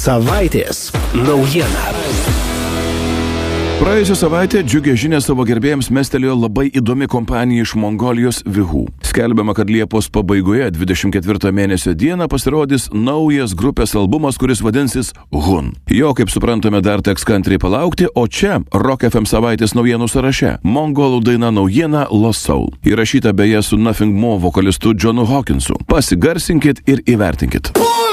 Savaitės naujiena. Praėjusią savaitę džiugią žinią savo gerbėjams mestelėjo labai įdomi kompanija iš Mongolijos Vihu. Skelbiama, kad Liepos pabaigoje 24 mėnesio dieną pasirodys naujas grupės albumas, kuris vadinsis Hun. Jo, kaip suprantame, dar teks kantriai palaukti, o čia Rock FM savaitės naujienų sąraše mongolų daina naujiena Lost Soul. Įrašyta beje su Nothing More vokalistu Johnu Hawkinsu. Pasigarsinkit ir įvertinkit.